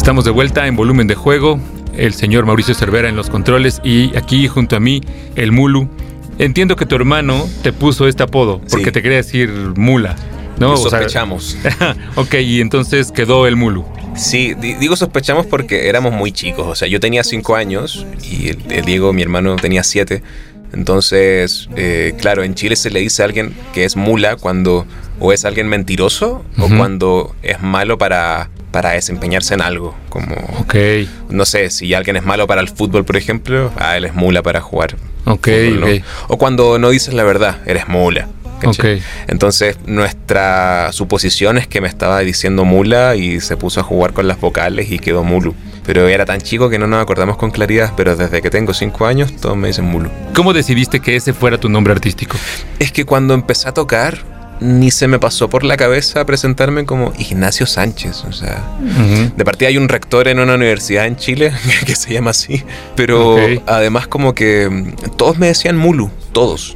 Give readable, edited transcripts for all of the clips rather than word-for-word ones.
Estamos de vuelta en Volumen de Juego, el señor Mauricio Cervera en los controles y aquí junto a mí, el Mulu. Entiendo que tu hermano te puso este apodo porque te quería decir Mula, ¿no? Sospechamos. Ok, y entonces quedó el Mulu. Sí, digo sospechamos porque éramos muy chicos. O sea, yo tenía 5 años y el Diego, mi hermano, tenía 7. Entonces, claro, en Chile se le dice a alguien que es mula cuando o es alguien mentiroso o cuando es malo para desempeñarse en algo. Como, no sé, si alguien es malo para el fútbol, por ejemplo, él es mula para jugar fútbol, ¿no? O cuando no dices la verdad, eres mula. Entonces nuestra suposición es que me estaba diciendo mula y se puso a jugar con las vocales y quedó Mulu. Pero era tan chico que no nos acordamos con claridad, pero desde que tengo 5 años todos me dicen Mulu. ¿Cómo decidiste que ese fuera tu nombre artístico? Es que cuando empecé a tocar ni se me pasó por la cabeza presentarme como Ignacio Sánchez. O sea, de partida hay un rector en una universidad en Chile que se llama así, pero además como que todos me decían Mulu, todos.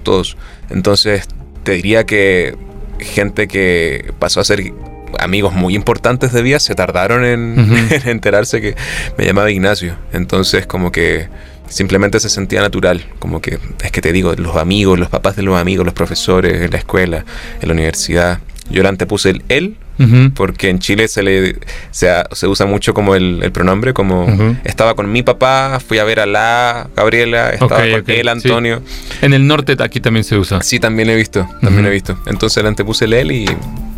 Entonces te diría que gente que pasó a ser amigos muy importantes de vida se tardaron en enterarse que me llamaba Ignacio. Entonces como que simplemente se sentía natural. Como que, es que te digo, los amigos, los papás de los amigos, los profesores en la escuela, en la universidad. Yo le antepuse el él, porque en Chile se usa mucho como el pronombre, como estaba con mi papá, fui a ver a la Gabriela, estaba con él, Antonio. Sí. En el norte aquí también se usa. Sí, también he visto. Entonces le antepuse el él y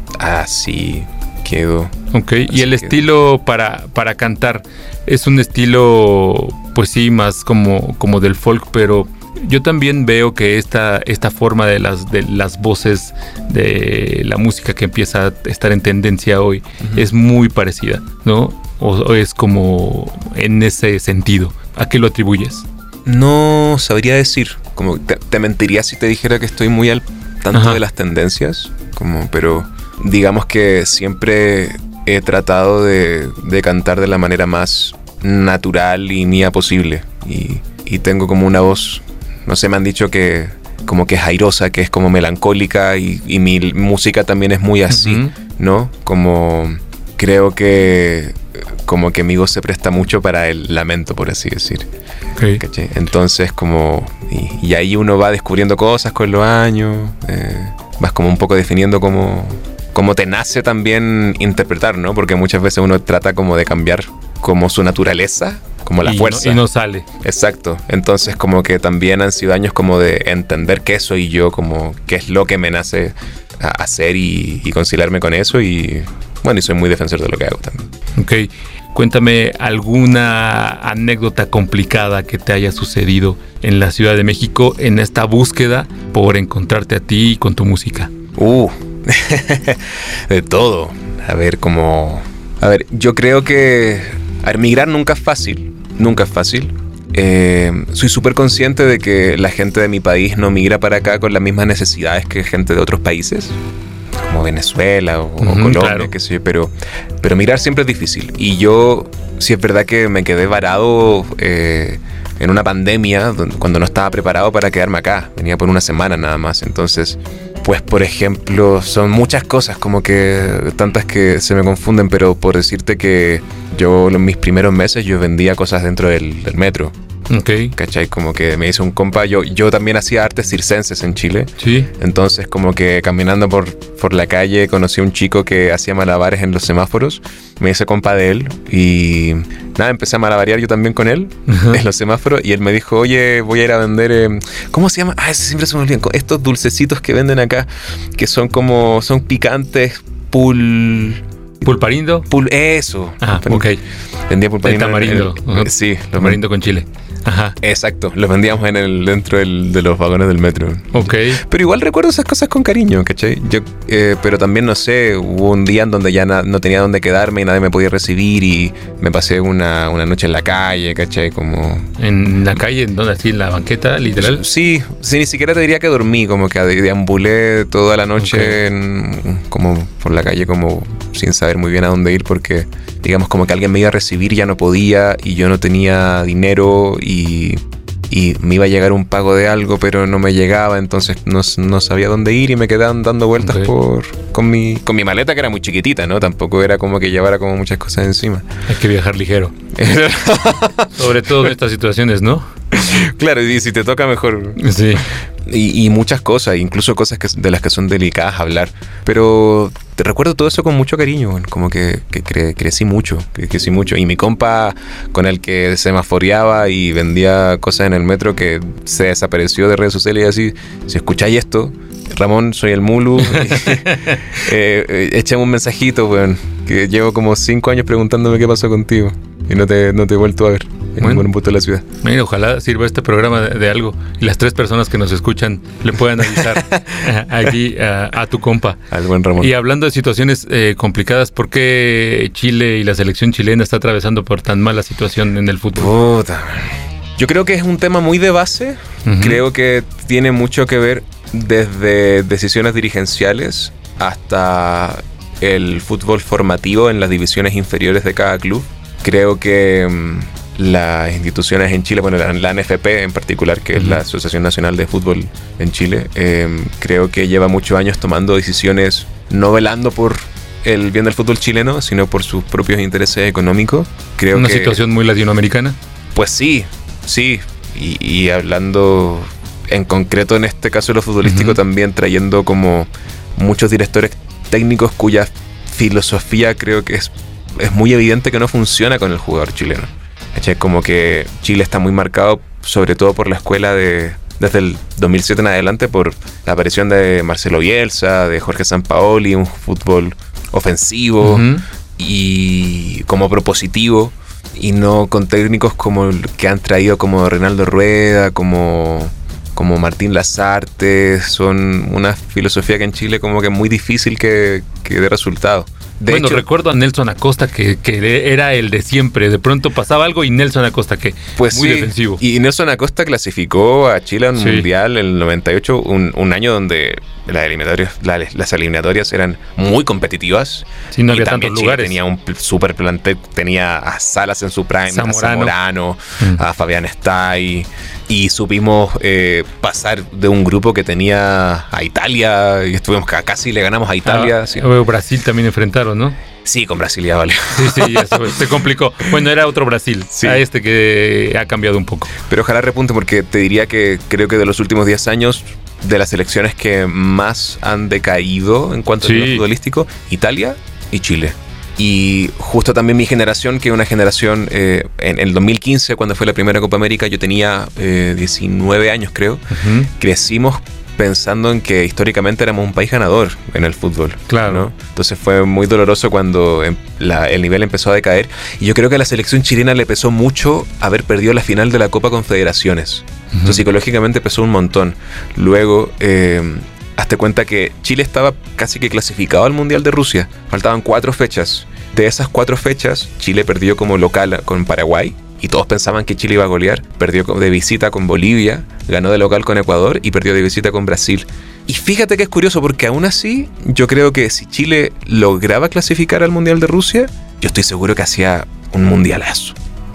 así quedó. Y el estilo para cantar es un estilo, pues sí, más como del folk, pero yo también veo que esta forma de las voces de la música que empieza a estar en tendencia hoy es muy parecida, ¿no? O es como en ese sentido. ¿A qué lo atribuyes? No sabría decir. Como te mentiría si te dijera que estoy muy al tanto de las tendencias, pero digamos que siempre he tratado de cantar de la manera más natural y mía posible. Y tengo como una voz, no sé, me han dicho que como que es airosa, que es como melancólica y mi música también es muy así, ¿no? Como creo que como que mi voz se presta mucho para el lamento, por así decir. ¿Cachai? Entonces como y ahí uno va descubriendo cosas con los años, vas como un poco definiendo cómo te nace también interpretar, ¿no? Porque muchas veces uno trata como de cambiar como su naturaleza, como la fuerza. Y no sale. Exacto. Entonces como que también han sido años como de entender qué soy yo, como qué es lo que me nace a hacer y conciliarme con eso y bueno, y soy muy defensor de lo que hago también. Cuéntame alguna anécdota complicada que te haya sucedido en la Ciudad de México en esta búsqueda por encontrarte a ti y con tu música. De todo. A ver, yo creo que migrar nunca es fácil. Soy súper consciente de que la gente de mi país no migra para acá con las mismas necesidades que gente de otros países, como Venezuela o Colombia, claro. Qué sé yo, pero migrar siempre es difícil. Y yo, sí es verdad que me quedé varado en una pandemia cuando no estaba preparado para quedarme acá. Venía por una semana nada más. Entonces, pues por ejemplo, son muchas cosas, como que tantas que se me confunden, pero por decirte que yo en mis primeros meses yo vendía cosas dentro del metro. ¿Cachai? Como que me hizo un compa. Yo también hacía artes circenses en Chile. Sí. Entonces como que caminando por la calle conocí a un chico que hacía malabares en los semáforos. Me hice compa de él y nada, empecé a malabarear yo también con él en los semáforos y él me dijo, oye, voy a ir a vender ¿cómo se llama? Siempre se me olvidan estos dulcecitos que venden acá, que son picantes, ¿Pulparindo? Eso. Vendía pulparindo. El tamarindo. Sí. Tamarindo con chile. Ajá. Exacto, los vendíamos dentro de los vagones del metro. Pero igual recuerdo esas cosas con cariño, ¿cachai? Pero también, no sé, hubo un día en donde ya no tenía dónde quedarme y nadie me podía recibir y me pasé una noche en la calle, ¿cachai? Como... ¿En la calle? ¿En dónde? ¿Así en la banqueta, literal? Sí, ni siquiera te diría que dormí, como que deambulé toda la noche como por la calle, como sin saber muy bien a dónde ir, porque digamos como que alguien me iba a recibir, ya no podía y yo no tenía dinero y y me iba a llegar un pago de algo, pero no me llegaba, entonces no sabía dónde ir y me quedaban dando vueltas con mi maleta, que era muy chiquitita, ¿no? Tampoco era como que llevara como muchas cosas encima. Hay que viajar ligero. Sobre todo en estas situaciones, ¿no? Claro, y si te toca mejor. Sí. Y muchas cosas, incluso cosas de las que son delicadas hablar. Pero te recuerdo todo eso con mucho cariño, como que crecí mucho. Y mi compa con el que semaforeaba y vendía cosas en el metro, que se desapareció de redes sociales y así, si escucháis esto, Ramón, soy el Mulu. Échame un mensajito, weón, que llevo como 5 años preguntándome qué pasó contigo y no te he vuelto a ver en ningún punto de la ciudad. Mira, ojalá sirva este programa de algo y las 3 personas que nos escuchan le puedan avisar aquí a tu compa. Al buen Ramón. Y hablando de situaciones complicadas, ¿por qué Chile y la selección chilena está atravesando por tan mala situación en el fútbol? Puta. Yo creo que es un tema muy de base. Uh-huh. Creo que tiene mucho que ver desde decisiones dirigenciales hasta el fútbol formativo en las divisiones inferiores de cada club. Creo que las instituciones en Chile, bueno, la NFP en particular, que es la Asociación Nacional de Fútbol en Chile, creo que lleva muchos años tomando decisiones no velando por el bien del fútbol chileno, sino por sus propios intereses económicos. Creo ¿Una situación muy latinoamericana? Pues sí. Y hablando en concreto en este caso de lo futbolístico, también trayendo como muchos directores técnicos cuya filosofía creo que es muy evidente que no funciona con el jugador chileno. Como que Chile está muy marcado, sobre todo por la escuela desde el 2007 en adelante, por la aparición de Marcelo Bielsa, de Jorge Sampaoli, un fútbol ofensivo y como propositivo, y no con técnicos como el que han traído como Reinaldo Rueda, como Martín Lazarte. Son una filosofía que en Chile como que es muy difícil que dé resultado. De hecho, recuerdo a Nelson Acosta que era el de siempre. De pronto pasaba algo y Nelson Acosta, que pues muy defensivo. Y Nelson Acosta clasificó a Chile a un mundial en el 98, un año donde las eliminatorias eran muy competitivas. Sí, no había tantos lugares. Tenía un super plantel, tenía a Salas en su prime, a Zamorano, a Fabián Estay, y supimos pasar de un grupo que tenía a Italia, y estuvimos casi le ganamos a Italia. Brasil también enfrentaron, ¿no? Sí, con Brasil ya vale. Sí, ya se complicó. Bueno, era otro Brasil, a este que ha cambiado un poco. Pero ojalá repunte, porque te diría que creo que de los últimos 10 años, de las selecciones que más han decaído en cuanto a lo futbolístico, Italia y Chile. Y justo también mi generación, que es una generación, en el 2015, cuando fue la primera Copa América, yo tenía 19 años, creo. Crecimos pensando en que históricamente éramos un país ganador en el fútbol. Claro. ¿no? Entonces fue muy doloroso cuando el nivel empezó a decaer. Y yo creo que a la selección chilena le pesó mucho haber perdido la final de la Copa Confederaciones. Entonces psicológicamente pesó un montón. Luego, hazte cuenta que Chile estaba casi que clasificado al Mundial de Rusia. Faltaban 4 fechas. De esas 4 fechas, Chile perdió como local con Paraguay. Y todos pensaban que Chile iba a golear. Perdió de visita con Bolivia, ganó de local con Ecuador y perdió de visita con Brasil. Y fíjate que es curioso, porque aún así yo creo que si Chile lograba clasificar al Mundial de Rusia, yo estoy seguro que hacía un mundialazo.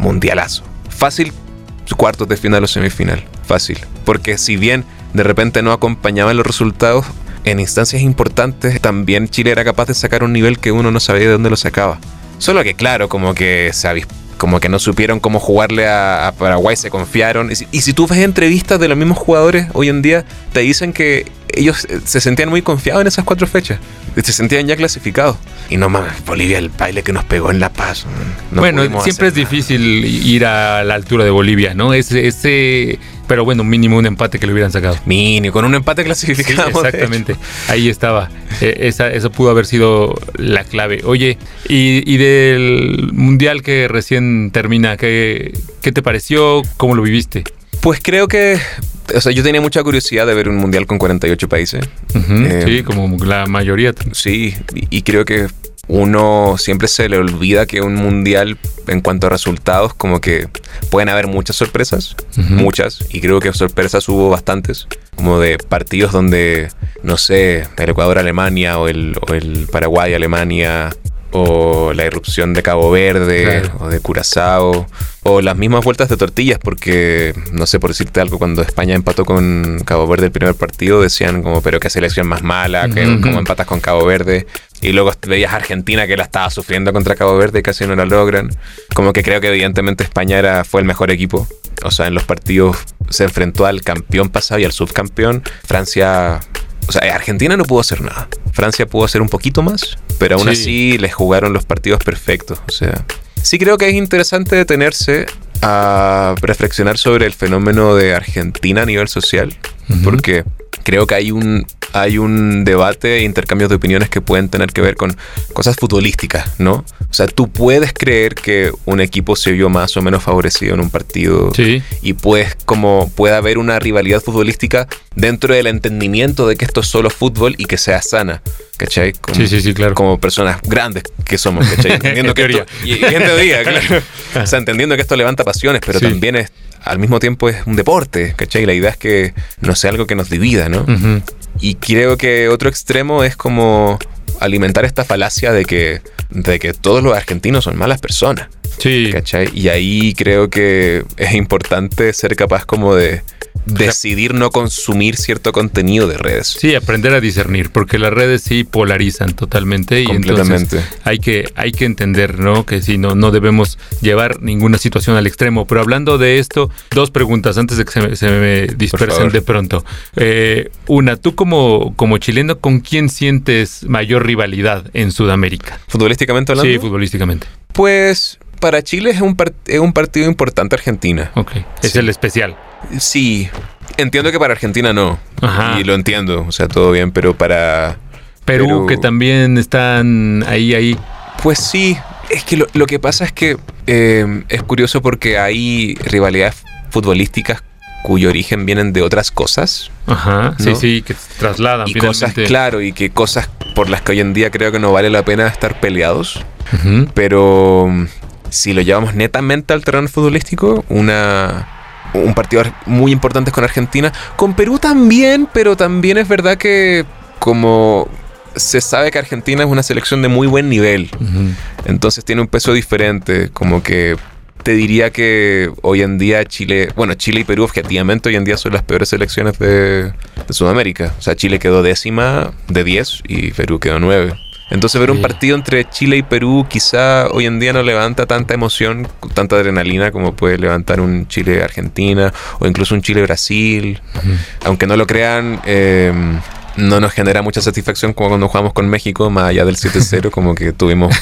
Fácil, cuartos de final o semifinal. Fácil. Porque si bien de repente no acompañaban los resultados, en instancias importantes también Chile era capaz de sacar un nivel que uno no sabía de dónde lo sacaba. Solo que claro, como que no supieron cómo jugarle a Paraguay, se confiaron. Y si tú ves entrevistas de los mismos jugadores hoy en día, te dicen que ellos se sentían muy confiados en esas 4 fechas. Se sentían ya clasificados. Y no mames, Bolivia, el baile que nos pegó en La Paz. Bueno, siempre es difícil ir a la altura de Bolivia, ¿no? Pero bueno, mínimo un empate que le hubieran sacado. Con un empate clasificamos. Sí, exactamente. Ahí estaba. Eso pudo haber sido la clave. Oye, y del mundial que recién termina, ¿qué te pareció? ¿Cómo lo viviste? Pues creo que... O sea, yo tenía mucha curiosidad de ver un mundial con 48 países. Sí, como la mayoría. Sí, y creo que uno siempre se le olvida que un mundial, en cuanto a resultados, como que pueden haber muchas sorpresas, muchas, y creo que sorpresas hubo bastantes, como de partidos donde, no sé, el Ecuador-Alemania o el Paraguay-Alemania o la irrupción de Cabo Verde, claro, o de Curazao, o las mismas vueltas de tortillas, porque, no sé, por decirte algo, cuando España empató con Cabo Verde el primer partido, decían como, pero qué selección más mala, que como empatas con Cabo Verde, y luego veías a Argentina que la estaba sufriendo contra Cabo Verde y casi no la logran. Como que creo que evidentemente España fue el mejor equipo. O sea, en los partidos se enfrentó al campeón pasado y al subcampeón. Francia... O sea, Argentina no pudo hacer nada. Francia pudo hacer un poquito más, pero aún así les jugaron los partidos perfectos. O sea, sí creo que es interesante detenerse a reflexionar sobre el fenómeno de Argentina a nivel social, porque creo que hay un debate e intercambios de opiniones que pueden tener que ver con cosas futbolísticas, ¿no? O sea, tú puedes creer que un equipo se vio más o menos favorecido en un partido, y puede haber una rivalidad futbolística dentro del entendimiento de que esto es solo fútbol y que sea sana, ¿cachai? Claro. Como personas grandes que somos, ¿cachai? Entendiendo que esto, y en teoría, claro. O sea, entendiendo que esto levanta pasiones, pero también al mismo tiempo es un deporte, ¿cachai? La idea es que no sea algo que nos divida, ¿no? Y creo que otro extremo es como alimentar esta falacia de que todos los argentinos son malas personas, ¿cachai? Y ahí creo que es importante ser capaz como de decidir no consumir cierto contenido de redes. Sí, aprender a discernir, porque las redes sí polarizan totalmente y entonces hay que entender, ¿no? Que sí, no debemos llevar ninguna situación al extremo. Pero hablando de esto, 2 preguntas antes de que se me dispersen de pronto. Una, tú como chileno, ¿con quién sientes mayor rivalidad en Sudamérica? ¿Futbolísticamente hablando? Sí, futbolísticamente. Pues para Chile es un partido importante Argentina. Ok, es el especial. Sí, entiendo que para Argentina no. Ajá. Y lo entiendo, o sea, todo bien, pero para Perú, que también están ahí. Pues sí, es que lo que pasa es que es curioso porque hay rivalidades futbolísticas cuyo origen vienen de otras cosas. Ajá, ¿no? Sí, que se trasladan. Y cosas, claro, y que cosas por las que hoy en día creo que no vale la pena estar peleados. Pero si lo llevamos netamente al terreno futbolístico, un partido muy importante con Argentina, con Perú también, pero también es verdad que como se sabe que Argentina es una selección de muy buen nivel, entonces tiene un peso diferente, como que te diría que hoy en día Chile y Perú objetivamente hoy en día son las peores selecciones de Sudamérica. O sea, Chile quedó 10ª de 10 y Perú quedó 9. Entonces ver un partido entre Chile y Perú quizá hoy en día no levanta tanta emoción, tanta adrenalina como puede levantar un Chile-Argentina o incluso un Chile-Brasil. Aunque no lo crean, no nos genera mucha satisfacción como cuando jugamos con México, más allá del 7-0, como que tuvimos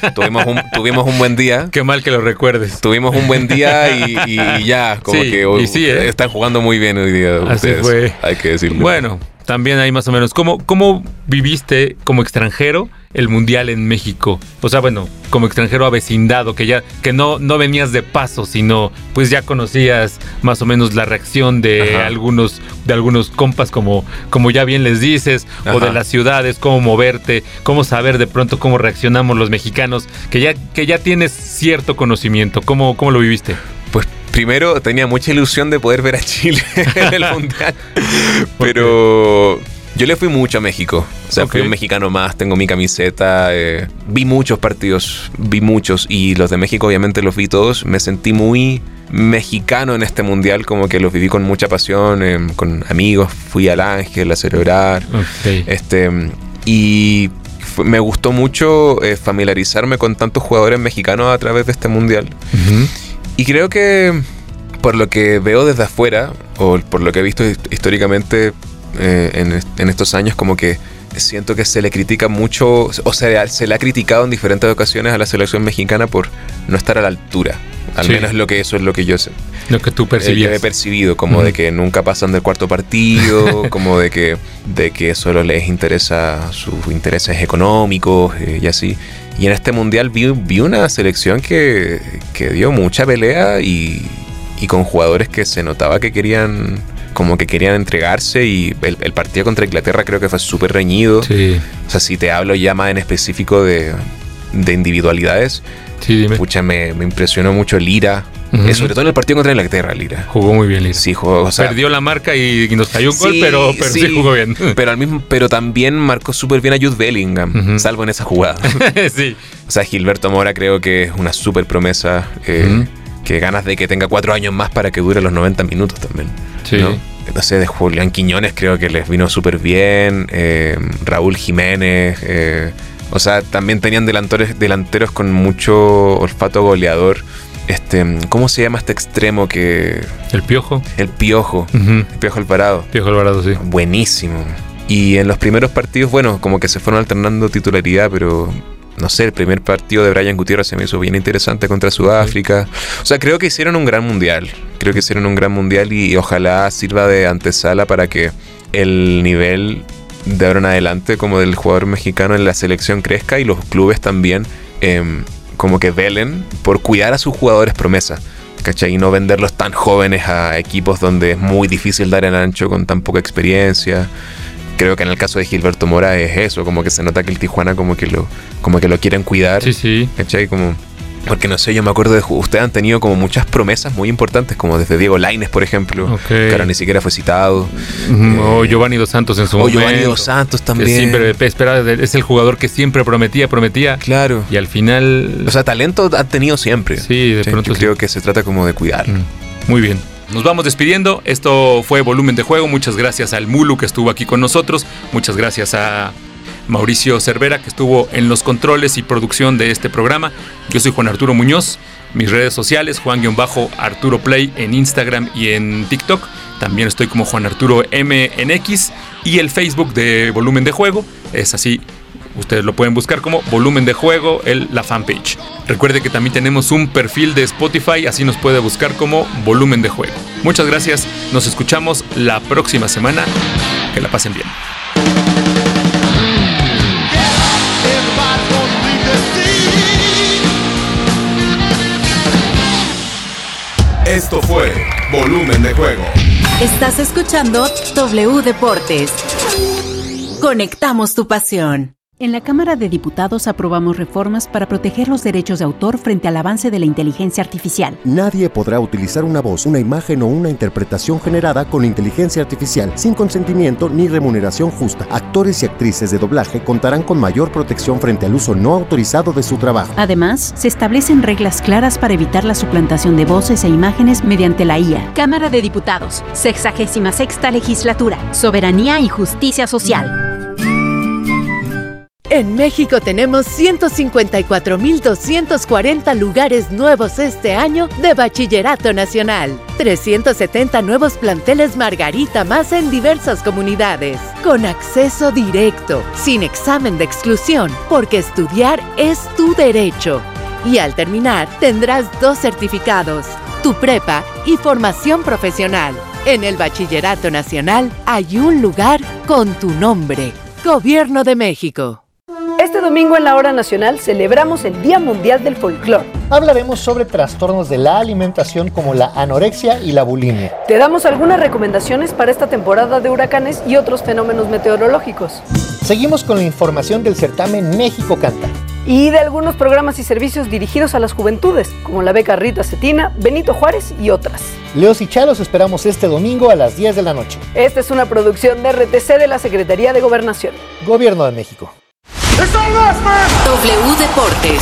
un buen día. Qué mal que lo recuerdes. Tuvimos un buen día y ya, como que están jugando muy bien hoy día ustedes. Así fue. Hay que decirlo. Bueno, también hay más o menos. ¿Cómo viviste como extranjero el Mundial en México? O sea, bueno, como extranjero avecindado, que no venías de paso, sino pues ya conocías más o menos la reacción de algunos compas, como ya bien les dices, o de las ciudades, cómo moverte, cómo saber de pronto cómo reaccionamos los mexicanos, que ya tienes cierto conocimiento. ¿Cómo lo viviste? Pues primero tenía mucha ilusión de poder ver a Chile en el Mundial, pero yo le fui mucho a México. O sea, fui un mexicano más, tengo mi camiseta, vi muchos partidos, y los de México obviamente los vi todos. Me sentí muy mexicano en este Mundial, como que los viví con mucha pasión, con amigos, fui al Ángel a celebrar. Y me gustó mucho familiarizarme con tantos jugadores mexicanos a través de este Mundial. Y creo que por lo que veo desde afuera, o por lo que he visto históricamente en estos años, como que siento que se le critica mucho, o sea, se le ha criticado en diferentes ocasiones a la selección mexicana por no estar a la altura. Al menos eso es lo que yo sé. Lo que tú percibías. Yo he percibido, como de que nunca pasan del cuarto partido, como de que solo les interesa sus intereses económicos y así. Y en este Mundial vi una selección que dio mucha pelea y con jugadores que se notaba que querían entregarse, y el partido contra Inglaterra creo que fue súper reñido. Sí. O sea, si te hablo ya más en específico de individualidades, dime. Pucha, me impresionó mucho Lira. Sobre todo en el partido contra Inglaterra, Lira. Jugó muy bien, Lira. Sí, jugó. O sea, perdió la marca y nos cayó un gol, pero sí jugó bien. Pero también marcó súper bien a Jude Bellingham, salvo en esa jugada. Sí. O sea, Gilberto Mora creo que es una súper promesa. Que ganas de que tenga 4 años más para que dure los 90 minutos también. Sí. No sé, de Julián Quiñones creo que les vino súper bien. Raúl Jiménez. O sea, también tenían delanteros con mucho olfato goleador. ¿Cómo se llama este extremo que...? ¿El Piojo? El Piojo. El Piojo Alvarado. Piojo Alvarado, sí. Buenísimo. Y en los primeros partidos, bueno, como que se fueron alternando titularidad, pero... No sé, el primer partido de Brian Gutiérrez se me hizo bien interesante contra Sudáfrica. O sea, creo que hicieron un gran mundial. Y ojalá sirva de antesala para que el nivel de ahora en adelante como del jugador mexicano en la selección crezca y los clubes también como que velen por cuidar a sus jugadores promesa, ¿cachai? Y no venderlos tan jóvenes a equipos donde es muy difícil dar el ancho con tan poca experiencia. Creo que en el caso de Gilberto Mora es eso, como que se nota que el Tijuana como que lo quieren cuidar. Sí. ¿Cachai? Porque no sé, yo me acuerdo de ustedes han tenido como muchas promesas muy importantes, como desde Diego Lainez, por ejemplo, que ahora ni siquiera fue citado. O Giovanni Dos Santos en su momento. O Giovanni Dos Santos también. Siempre es el jugador que siempre prometía. Claro. Y al final... O sea, talento ha tenido siempre. Sí, de pronto yo creo que se trata como de cuidar. Muy bien. Nos vamos despidiendo. Esto fue Volumen de Juego. Muchas gracias al Mulu que estuvo aquí con nosotros. Muchas gracias a Mauricio Cervera que estuvo en los controles y producción de este programa. Yo soy Juan Arturo Muñoz. Mis redes sociales, Juan-Arturo Play en Instagram y en TikTok. También estoy como Juan Arturo M en X. Y el Facebook de Volumen de Juego es así. Ustedes lo pueden buscar como Volumen de Juego, la fanpage. Recuerde que también tenemos un perfil de Spotify, así nos puede buscar como Volumen de Juego. Muchas gracias, nos escuchamos la próxima semana. Que la pasen bien. Esto fue Volumen de Juego. Estás escuchando W Deportes. Conectamos tu pasión. En la Cámara de Diputados aprobamos reformas para proteger los derechos de autor frente al avance de la inteligencia artificial. Nadie podrá utilizar una voz, una imagen o una interpretación generada con inteligencia artificial sin consentimiento ni remuneración justa. Actores y actrices de doblaje contarán con mayor protección frente al uso no autorizado de su trabajo. Además, se establecen reglas claras para evitar la suplantación de voces e imágenes mediante la IA. Cámara de Diputados, 66ª Legislatura, Soberanía y Justicia Social. En México tenemos 154,240 lugares nuevos este año de Bachillerato Nacional. 370 nuevos planteles Margarita más en diversas comunidades. Con acceso directo, sin examen de exclusión, porque estudiar es tu derecho. Y al terminar, tendrás 2 certificados, tu prepa y formación profesional. En el Bachillerato Nacional hay un lugar con tu nombre. Gobierno de México. Este domingo en la Hora Nacional celebramos el Día Mundial del Folclor. Hablaremos sobre trastornos de la alimentación como la anorexia y la bulimia. Te damos algunas recomendaciones para esta temporada de huracanes y otros fenómenos meteorológicos. Seguimos con la información del certamen México Canta. Y de algunos programas y servicios dirigidos a las juventudes, como la beca Rita Cetina, Benito Juárez y otras. Leos y Chalos esperamos este domingo a las 10 de la noche. Esta es una producción de RTC de la Secretaría de Gobernación. Gobierno de México. W Deportes.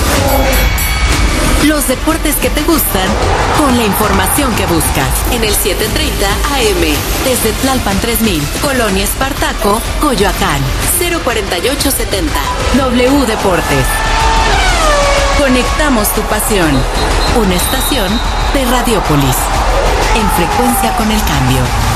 Los deportes que te gustan con la información que buscas. En el 730 AM. Desde Tlalpan 3000, Colonia Espartaco, Coyoacán. 04870. W Deportes. Conectamos tu pasión. Una estación de Radiópolis. En frecuencia con el cambio.